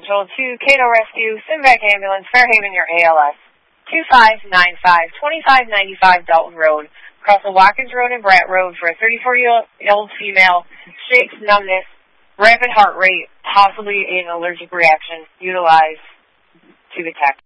Central to Cato Rescue, Simvac Ambulance, Fairhaven, your ALS. 2595-2595 Dalton Road. Across the Watkins Road and Bratt Road for a 34-year-old female. Shakes, numbness, rapid heart rate, possibly an allergic reaction. Utilize to the text.